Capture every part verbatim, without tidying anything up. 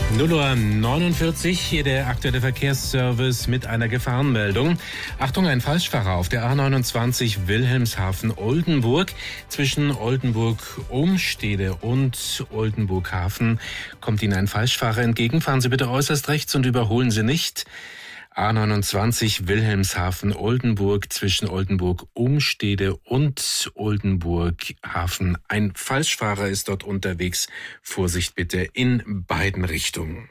null Uhr neunundvierzig, hier der aktuelle Verkehrsservice mit einer Gefahrenmeldung. Achtung, ein Falschfahrer auf der A neunundzwanzig Wilhelmshaven-Oldenburg. Zwischen Oldenburg-Umstede und Oldenburg-Hafen kommt Ihnen ein Falschfahrer entgegen. Fahren Sie bitte äußerst rechts und überholen Sie nicht. A neunundzwanzig Wilhelmshaven-Oldenburg zwischen Oldenburg-Umstede und Oldenburg-Hafen. Ein Falschfahrer ist dort unterwegs. Vorsicht bitte in beiden Richtungen.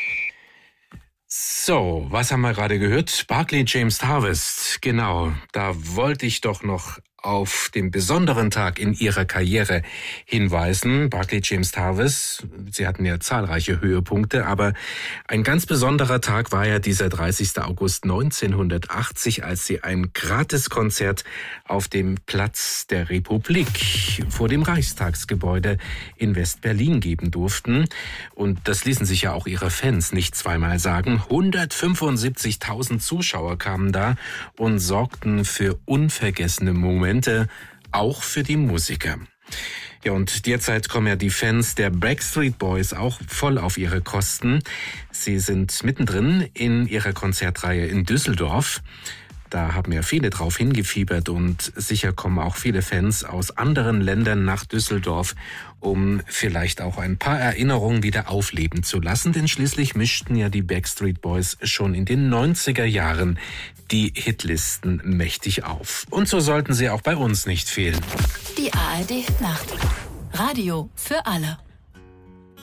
So, was haben wir gerade gehört? Barclay James Harvest. Genau, da wollte ich doch noch auf den besonderen Tag in ihrer Karriere hinweisen. Barclay James Harvest, sie hatten ja zahlreiche Höhepunkte, aber ein ganz besonderer Tag war ja dieser dreißigster August neunzehnhundertachtzig, als sie ein Gratiskonzert auf dem Platz der Republik vor dem Reichstagsgebäude in West-Berlin geben durften. Und das ließen sich ja auch ihre Fans nicht zweimal sagen. hundertfünfundsiebzigtausend Zuschauer kamen da und sorgten für unvergessene Momente, auch für die Musiker. Ja, und derzeit kommen ja die Fans der Backstreet Boys auch voll auf ihre Kosten. Sie sind mittendrin in ihrer Konzertreihe in Düsseldorf. Da haben ja viele drauf hingefiebert und sicher kommen auch viele Fans aus anderen Ländern nach Düsseldorf, um vielleicht auch ein paar Erinnerungen wieder aufleben zu lassen. Denn schließlich mischten ja die Backstreet Boys schon in den neunziger Jahren die Hitlisten mächtig auf. Und so sollten sie auch bei uns nicht fehlen. Die A R D Nacht. Radio für alle.